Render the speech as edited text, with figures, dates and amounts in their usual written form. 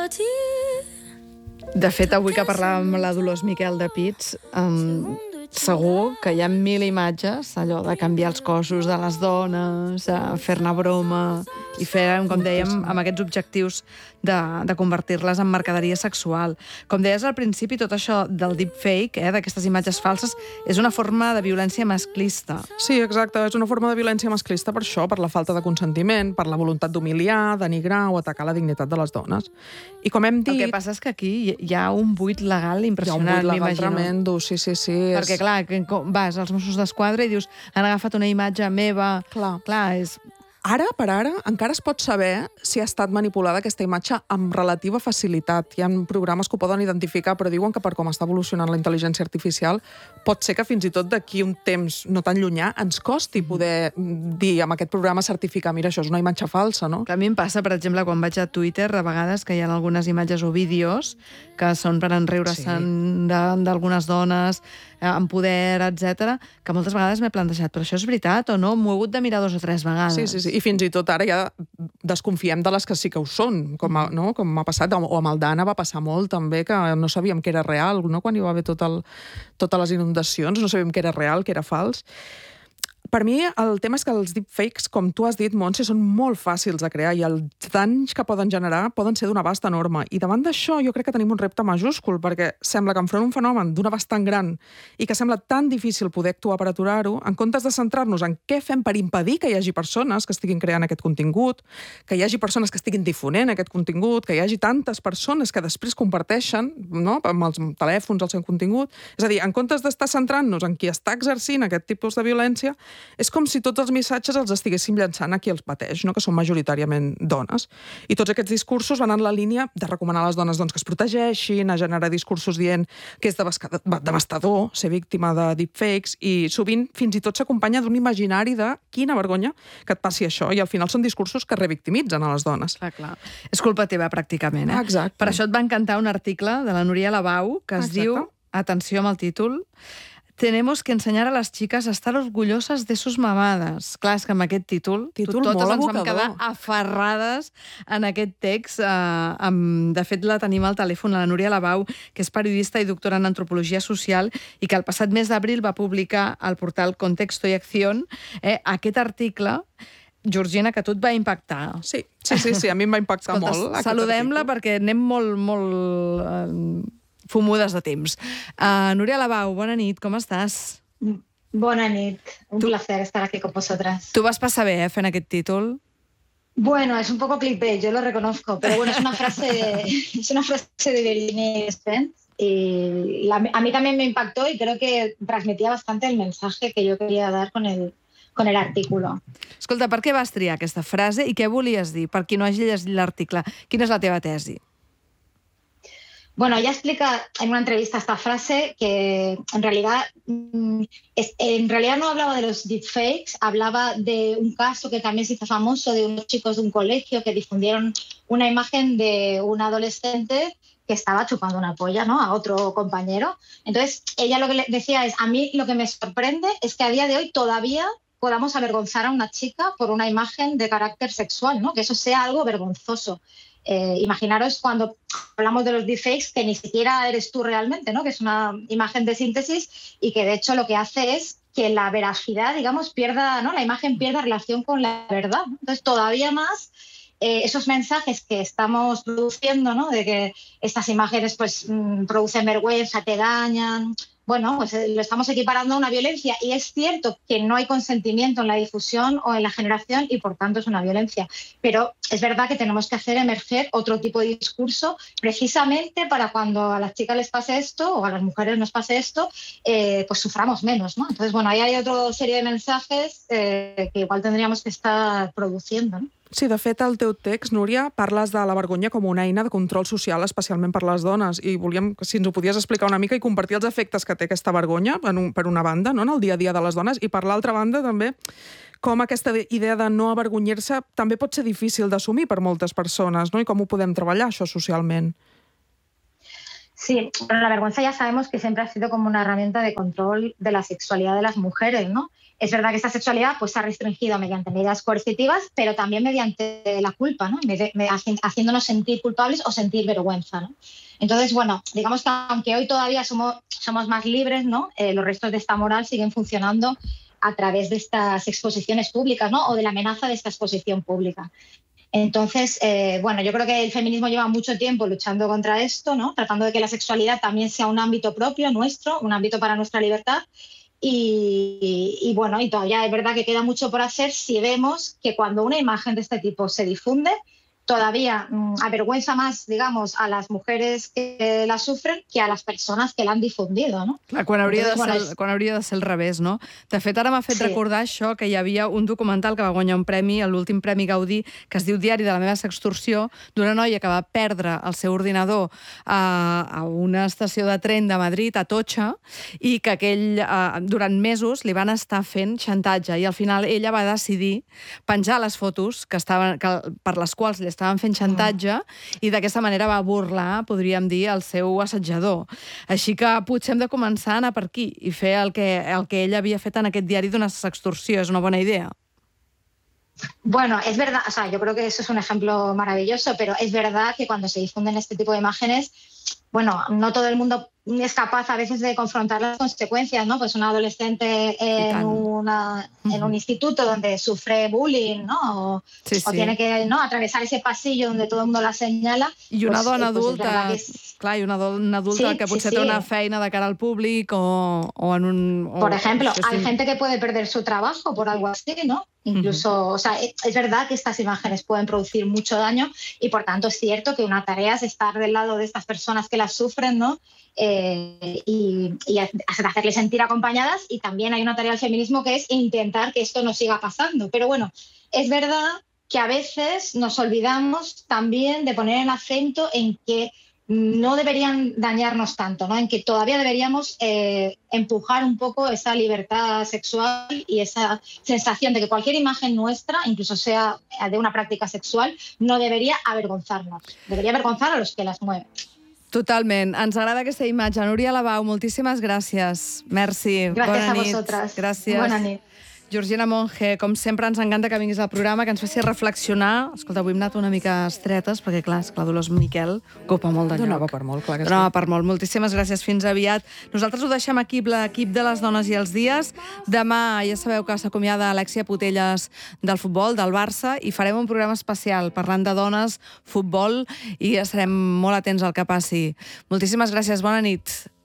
De fet, avui que parlàvem amb la Dolors Miquel de Pits, segur que hi ha 1000 imatges, allò de canviar els cossos de les dones, fer-ne broma i fer, com dèiem, amb aquests objectius de convertir-les en mercaderia sexual. Com deies al principi, tot això del deepfake, d'aquestes imatges falses, és una forma de violència masclista. Sí, exacte, és una forma de violència masclista per això, per la falta de consentiment, per la voluntat d'humiliar, denigrar o atacar la dignitat de les dones. I com hem dit... El que passa és que aquí hi ha un buit legal impressionant, m'imagino. Hi ha un buit legal tremendo, sí. Perquè, clar, vas als Mossos d'Esquadra i dius han agafat una imatge meva... Clar, és... Ara per ara encara es pot saber si ha estat manipulada aquesta imatge amb relativa facilitat. Hi ha programes que ho poden identificar, però diuen que per com està evolucionant la intel·ligència artificial pot ser que fins i tot d'aquí un temps no tan llunyà ens costi poder dir amb aquest programa certificar, mira, això és una imatge falsa, no? A mi em passa, per exemple, quan vaig a Twitter, a vegades que hi ha algunes imatges o vídeos que són per enriure-se'n d'algunes dones amb poder, etc, que moltes vegades m'he plantejat, però això és veritat o no? M'ho he hagut de mirar 2 o 3 vegades. Sí. I fins i tot ara ja desconfiem de les que sí que ho són, com ha passat, o amb el Dana va passar molt també, que no sabíem que era real, no? Quan hi va haver totes les inundacions, no sabíem que era real, que era fals. Per mi, el tema és que els deepfakes, com tu has dit, Montse, són molt fàcils de crear i els danys que poden generar poden ser d'un abast enorme. I davant d'això jo crec que tenim un repte majúscul, perquè sembla que enfront un fenomen d'un abast tan gran i que sembla tan difícil poder actuar per aturar-ho, en comptes de centrar-nos en què fem per impedir que hi hagi persones que estiguin creant aquest contingut, que hi hagi persones que estiguin difonent aquest contingut, que hi hagi tantes persones que després comparteixen, no?, amb els telèfons el seu contingut. És a dir, en comptes d'estar centrant-nos en qui està exercint aquest tipus de violència, és com si tots els missatges els estiguéssim llançant a qui els pateix, no? Que són majoritàriament dones. I tots aquests discursos van en la línia de recomanar a les dones que es protegeixin, a generar discursos dient que és devastador ser víctima de deepfakes i sovint fins i tot s'acompanya d'un imaginari de quina vergonya que et passi això i al final són discursos que revictimitzen a les dones. Clar. És culpa teva pràcticament, Exacte. Per això et va encantar un article de la Núria Labau que es diu, atenció amb el títol, Tenemos que enseñar a las chicas a estar orgullosas de sus mamadas. Clar, és que amb aquest títol totes ens vam quedar aferrades en aquest text. De fet, la tenim al telèfon, la Núria Labau, que és periodista i doctora en antropologia social i que el passat mes d'abril va publicar al portal Contexto y Acción aquest article. Georgina, que a tu et va impactar. Sí, a mi em va impactar molt. Saludem-la perquè anem molt fumudes de temps. Núria Labau, bona nit, com estàs? Bona nit, un placer estar aquí con vosotras. Tu vas passar bé, fent aquest títol? Bueno, es un poco clickbait, yo lo reconozco, pero bueno, es una frase de Virginia Spence y a mí también me impactó y creo que transmitía bastante el mensaje que yo quería dar con el artículo. Escolta, per què vas triar aquesta frase i què volies dir? Per qui no hagi llegit l'article, quina és la teva tesi? Bueno, ella explica en una entrevista esta frase que en realidad no hablaba de los deepfakes, hablaba de un caso que también se hizo famoso de unos chicos de un colegio que difundieron una imagen de un adolescente que estaba chupando una polla, ¿no?, a otro compañero. Entonces, ella lo que le decía es, a mí lo que me sorprende es que a día de hoy todavía podamos avergonzar a una chica por una imagen de carácter sexual, ¿no?, que eso sea algo vergonzoso. Imaginaros cuando hablamos de los deepfakes que ni siquiera eres tú realmente, ¿no?, que es una imagen de síntesis y que de hecho lo que hace es que la veracidad, digamos, pierda, ¿no?, la imagen pierda relación con la verdad, ¿no? Entonces todavía más esos mensajes que estamos produciendo, ¿no?, de que estas imágenes pues producen vergüenza, te dañan, bueno, pues lo estamos equiparando a una violencia y es cierto que no hay consentimiento en la difusión o en la generación y por tanto es una violencia. Pero es verdad que tenemos que hacer emerger otro tipo de discurso precisamente para cuando a las chicas les pase esto o a las mujeres nos pase esto, pues suframos menos, ¿no? Entonces, bueno, ahí hay otra serie de mensajes que igual tendríamos que estar produciendo, ¿no? Sí, de fet, al teu text, Núria, parles de la vergonya com una eina de control social, especialment per les dones, i volíem, si ens ho podies explicar una mica i compartir els efectes que té aquesta vergonya, per una banda, no?, en el dia a dia de les dones, i per l'altra banda, també, com aquesta idea de no avergonyir-se també pot ser difícil d'assumir per moltes persones, no?, i com ho podem treballar, això, socialment. Sí, bueno, la vergüenza ya sabemos que siempre ha sido como una herramienta de control de la sexualidad de las mujeres, ¿no? Es verdad que esta sexualidad pues, se ha restringido mediante medidas coercitivas, pero también mediante la culpa, ¿no? Haciéndonos sentir culpables o sentir vergüenza, ¿no? Entonces, bueno, digamos que aunque hoy todavía somos más libres, ¿no? Los restos de esta moral siguen funcionando a través de estas exposiciones públicas, ¿no? O de la amenaza de esta exposición pública. Entonces, bueno, yo creo que el feminismo lleva mucho tiempo luchando contra esto, ¿no? Tratando de que la sexualidad también sea un ámbito propio nuestro, un ámbito para nuestra libertad. Y bueno, y todavía es verdad que queda mucho por hacer si vemos que cuando una imagen de este tipo se difunde, todavía avergüenza más, digamos, a las mujeres que la sufren que a les persones que l'han difundido, no? Clar, quan hauria de ser al revés, no? De fet, ara m'ha fet recordar això, que hi havia un documental que va guanyar un premi, l'últim Premi Gaudí, que es diu Diari de la meva sextorsió, d'una noia que va perdre el seu ordinador a una estació de tren de Madrid, a Atocha, i que durant mesos li van estar fent xantatge, i al final ella va decidir penjar les fotos per les quals li estaven fent xantatge i d'aquesta manera va burlar, podríem dir, el seu assetjador. Així que potser hem de començar a anar per aquí i fer el que ella havia fet en aquest diari d'una sextorsió. És una bona idea. Bueno, es verdad, o sea, yo creo que eso es un ejemplo maravilloso, pero es verdad que cuando se difunden este tipo de imágenes, bueno, no todo el mundo es capaz a veces de confrontar las consecuencias, ¿no? Pues una adolescente en un instituto donde sufre bullying, ¿no? O tiene que, ¿no?, atravesar ese pasillo donde todo el mundo la señala. I una dona adulta, clar, i una dona adulta que potser té una feina de cara al públic o en un... Por ejemplo, hay gente que puede perder su trabajo por algo así, ¿no? Incluso, o sea, es verdad que estas imágenes pueden producir mucho daño y por tanto es cierto que una tarea es estar del lado de estas personas que las sufren, ¿no? Y hacerles sentir acompañadas, y también hay una tarea del feminismo que es intentar que esto no siga pasando. Pero bueno, es verdad que a veces nos olvidamos también de poner el acento en que no deberían dañarnos tanto, ¿no? En que todavía deberíamos empujar un poco esa libertad sexual y esa sensación de que cualquier imagen nuestra, incluso sea de una práctica sexual, no debería avergonzarnos. Debería avergonzar a los que las mueven. Totalment. Ens agrada aquesta imatge. Núria Labau, moltíssimes gràcies. Merci. Gràcies a vosaltres. Gràcies. Bona nit. Georgina Monge, com sempre ens encanta que vinguis al programa, que ens faci reflexionar. Escolta, avui hem anat una mica estretes, perquè clar, Dolors Miquel ocupa molt de lloc. Donava per molt, clar que sí. Donava per molt. Moltíssimes gràcies, fins aviat. Nosaltres ho deixem aquí, l'equip de les dones i els dies. Demà ja sabeu que s'acomiada Alexia Putelles del futbol, del Barça, i farem un programa especial parlant de dones, futbol, i estarem molt atents al que passi. Moltíssimes gràcies, bona nit.